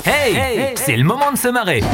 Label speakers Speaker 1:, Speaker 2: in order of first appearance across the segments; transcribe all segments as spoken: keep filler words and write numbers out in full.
Speaker 1: Hey, hey, c'est le moment de se marrer.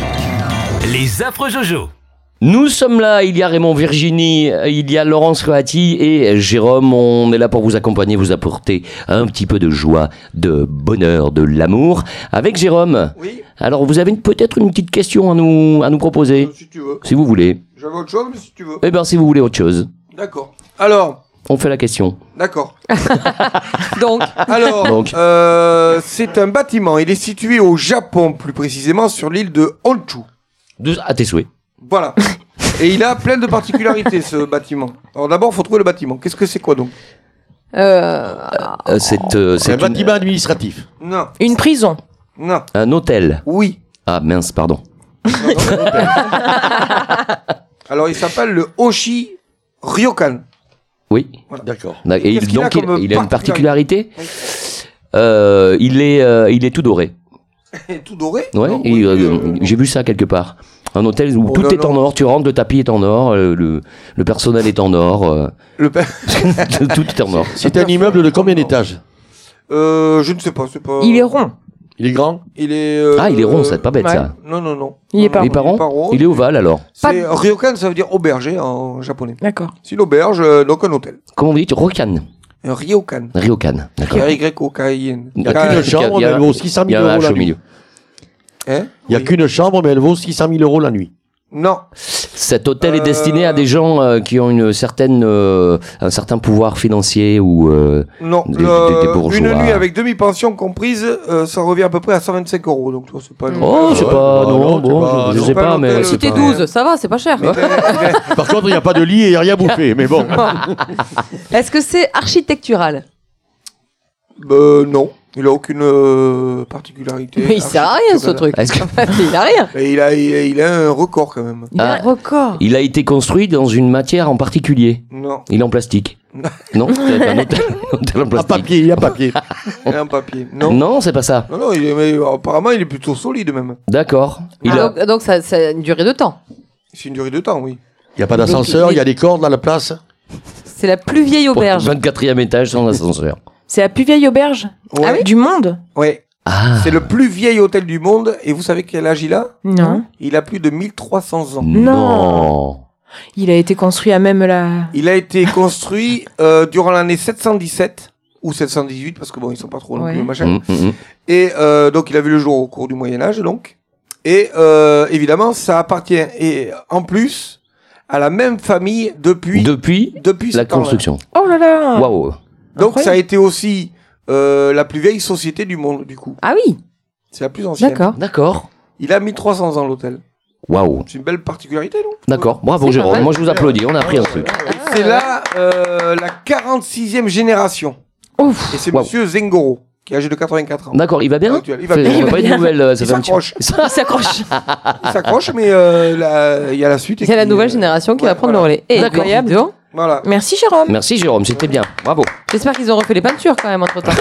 Speaker 1: Les affreux Jojo.
Speaker 2: Nous sommes là, il y a Raymond, Virginie, il y a Laurence Coati et Jérôme. On est là pour vous accompagner, vous apporter un petit peu de joie, de bonheur, de l'amour. Avec Jérôme.
Speaker 3: Oui.
Speaker 2: Alors, vous avez une- peut-être une petite question à nous, à nous proposer,
Speaker 3: Euh, si tu veux.
Speaker 2: si vous voulez.
Speaker 3: J'avais autre chose, mais si tu veux.
Speaker 2: Eh bien, si vous voulez autre chose,
Speaker 3: D'accord. Alors,
Speaker 2: on fait la question.
Speaker 3: d'accord.
Speaker 4: Donc,
Speaker 3: Alors,
Speaker 2: Donc.
Speaker 3: euh, c'est un bâtiment. Il est situé au Japon, plus précisément sur l'île de Honshu.
Speaker 2: De- à tes souhaits.
Speaker 3: Voilà. Et il a plein de particularités, ce bâtiment. Alors d'abord, il faut trouver le bâtiment. Qu'est-ce que c'est quoi donc?
Speaker 4: euh,
Speaker 2: Euh, c'est euh,
Speaker 5: C'est
Speaker 2: c'est
Speaker 5: un
Speaker 2: une-
Speaker 5: bâtiment administratif.
Speaker 3: Non.
Speaker 4: une prison.
Speaker 3: Non.
Speaker 2: un hôtel.
Speaker 3: Oui.
Speaker 2: Ah mince, pardon.
Speaker 3: Non, non, non. Alors, il s'appelle le Oshi Ryokan.
Speaker 2: Oui.
Speaker 5: D'accord.
Speaker 2: Et il-
Speaker 3: Qu'est-ce qu'il a
Speaker 2: donc, il,
Speaker 3: comme
Speaker 2: il a une particularité.
Speaker 3: Oui.
Speaker 2: Euh, il, est, euh, il est tout doré.
Speaker 3: Tout doré.
Speaker 2: Ouais,
Speaker 3: Non,
Speaker 2: et,
Speaker 3: oui,
Speaker 2: euh,
Speaker 3: euh,
Speaker 2: j'ai vu ça quelque part. Un hôtel où
Speaker 3: Oh
Speaker 2: tout
Speaker 3: là
Speaker 2: est
Speaker 3: là.
Speaker 2: en or, tu rentres, le tapis est en or, euh, le, le personnel est en or, euh,
Speaker 3: Le père.
Speaker 2: tout est en or.
Speaker 5: C'est un immeuble de combien d'étages?
Speaker 3: Euh, je ne sais pas. C'est pas.
Speaker 4: Il est rond.
Speaker 5: Il est grand?
Speaker 3: Il est. euh,
Speaker 2: Ah, il est rond, c'est pas bête
Speaker 4: ouais.
Speaker 2: ça.
Speaker 3: Non, non, non.
Speaker 4: Il est
Speaker 3: Non,
Speaker 4: pas
Speaker 3: non,
Speaker 2: Il est pas rond
Speaker 3: rond.
Speaker 2: Il est ovale alors.
Speaker 3: C'est Ryokan, ça veut dire auberge hein, en japonais.
Speaker 4: D'accord.
Speaker 3: C'est une auberge, euh, donc un hôtel.
Speaker 2: Comment vous dites Ryokan.
Speaker 3: Un Ryokan.
Speaker 2: Ryokan, d'accord.
Speaker 3: R Y O K I N.
Speaker 5: Il n'y a qu'une chambre,
Speaker 2: il y a-
Speaker 5: mais elle vaut six cent
Speaker 2: Il y
Speaker 5: mille
Speaker 2: a un
Speaker 5: euros
Speaker 2: H
Speaker 5: la
Speaker 2: au
Speaker 5: nuit.
Speaker 2: milieu.
Speaker 3: Hein
Speaker 5: Il n'y a
Speaker 3: Oui.
Speaker 5: qu'une chambre, mais elle vaut six cent mille euros la nuit.
Speaker 3: Non.
Speaker 2: Cet hôtel est
Speaker 3: Euh,
Speaker 2: destiné à des gens euh, qui ont une certaine, euh, un certain pouvoir financier ou... euh,
Speaker 3: Non.
Speaker 2: Des-
Speaker 3: Le-
Speaker 2: des- des bourgeois.
Speaker 3: Une nuit avec demi-pension comprise, euh, ça revient à peu près à cent vingt-cinq euros. Donc, toi, c'est pas.
Speaker 2: Oh, c'est
Speaker 5: ouais,
Speaker 2: pas...
Speaker 5: bah,
Speaker 2: non,
Speaker 5: non,
Speaker 2: bon,
Speaker 5: c'est pas-
Speaker 2: je
Speaker 5: non,
Speaker 2: sais
Speaker 3: pas
Speaker 2: pas,
Speaker 3: l'hôtel,
Speaker 2: mais...
Speaker 3: euh,
Speaker 2: c'est
Speaker 4: Si t'es
Speaker 2: pas-
Speaker 4: douze, ça va, c'est pas cher.
Speaker 3: Mais, mais-
Speaker 5: Par contre, il n'y a pas de lit et il n'y a rien bouffé, mais bon.
Speaker 4: Est-ce que c'est architectural?
Speaker 3: euh, non. Il a aucune euh, particularité.
Speaker 4: Mais il sert à rien ce truc.
Speaker 2: Est-ce que-
Speaker 4: Il a rien.
Speaker 3: Et il a, il a, il a un record quand même.
Speaker 4: Il a
Speaker 2: Ah.
Speaker 4: un record.
Speaker 2: Il a été construit dans une matière en particulier.
Speaker 3: Non.
Speaker 2: Il est en plastique. Non, c'est un hôtel, un hôtel en
Speaker 5: À
Speaker 2: plastique.
Speaker 5: papier, il y a papier.
Speaker 3: Il a un papier. Non.
Speaker 2: Non, c'est pas ça.
Speaker 3: Non, non, il est, mais apparemment, il est plutôt solide même.
Speaker 2: D'accord. Il
Speaker 4: Ah,
Speaker 2: a...
Speaker 4: donc donc ça, ça a une durée de temps.
Speaker 3: C'est une durée de temps, oui.
Speaker 5: Il n'y a pas d'ascenseur, il y a des cordes dans la place.
Speaker 4: C'est la plus vieille auberge.
Speaker 2: vingt-quatrième étage sans ascenseur.
Speaker 4: C'est la plus vieille auberge
Speaker 3: Ouais.
Speaker 4: Ah oui du monde?
Speaker 3: Ouais.
Speaker 2: Ah.
Speaker 3: C'est le plus vieil hôtel du monde. Et vous savez quel âge il a?
Speaker 4: Non.
Speaker 3: Il a plus de mille trois cents ans.
Speaker 2: Non.
Speaker 4: Il a été construit à même la...
Speaker 3: Il a été construit euh, durant l'année sept cent dix-sept ou sept cent dix-huit parce que bon ils sont pas trop non
Speaker 4: Ouais.
Speaker 3: plus machin.
Speaker 2: Hum, hum, hum.
Speaker 3: Et euh, donc il a vu le jour au cours du Moyen Âge donc. Et euh, évidemment ça appartient et en plus à la même famille depuis
Speaker 2: Depuis
Speaker 3: depuis ce
Speaker 2: la
Speaker 3: temps-là.
Speaker 2: construction.
Speaker 4: Oh là là.
Speaker 2: Waouh.
Speaker 3: Donc
Speaker 4: Incroyable.
Speaker 3: ça a été aussi euh, la plus vieille société du monde du coup.
Speaker 4: Ah oui,
Speaker 3: C'est la plus ancienne.
Speaker 4: d'accord.
Speaker 2: D'accord.
Speaker 3: Il a mille trois cents ans l'hôtel.
Speaker 2: Waouh.
Speaker 3: C'est une belle particularité non?
Speaker 2: D'accord. Bravo
Speaker 4: C'est pas
Speaker 2: Jérôme.
Speaker 4: mal.
Speaker 2: Moi je vous applaudis. On a appris un truc.
Speaker 3: C'est là euh, la quarante-sixième génération.
Speaker 4: Ouf.
Speaker 3: Et c'est
Speaker 2: Waouh.
Speaker 3: monsieur Zengoro qui est âgé de quatre-vingt-quatre ans.
Speaker 2: D'accord. Il va bien.
Speaker 3: Actuel. Il va
Speaker 2: Fait-
Speaker 3: bien.
Speaker 2: on va pas
Speaker 4: Il
Speaker 2: de
Speaker 4: va
Speaker 2: nouvelles. euh, Ça
Speaker 3: Il
Speaker 2: fait un petit-
Speaker 3: s'accroche.
Speaker 4: Il s'accroche.
Speaker 3: Il s'accroche, mais euh, la- il y a la suite. et
Speaker 4: Il y a la
Speaker 3: qui,
Speaker 4: nouvelle
Speaker 3: euh,
Speaker 4: génération qui
Speaker 3: ouais,
Speaker 4: va prendre
Speaker 3: voilà.
Speaker 4: le relais. Et
Speaker 2: D'accord.
Speaker 4: incroyable, dis donc.
Speaker 3: Voilà.
Speaker 4: Merci Jérôme.
Speaker 2: Merci Jérôme. C'était bien. Bravo.
Speaker 4: J'espère qu'ils ont refait les peintures quand même entre temps.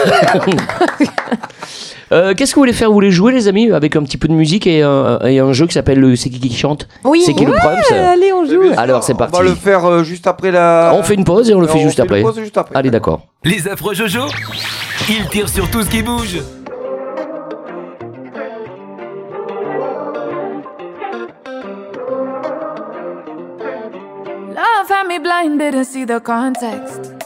Speaker 2: Euh, Qu'est-ce que vous voulez faire? Vous voulez jouer les amis avec un petit peu de musique et un, et un jeu qui s'appelle le C'est qui qui chante?
Speaker 4: Oui.
Speaker 2: C'est qui le problème ça
Speaker 4: Allez, on joue.
Speaker 2: Alors, c'est parti.
Speaker 3: On va le faire euh, juste après la.
Speaker 2: On fait une pause et on le fait
Speaker 3: On
Speaker 2: juste
Speaker 3: fait une
Speaker 2: après.
Speaker 3: pause juste après.
Speaker 2: Allez, d'accord.
Speaker 1: Les affreux Jojo. Ils tirent sur tout ce qui bouge.
Speaker 6: Love had me blind, didn't see the context.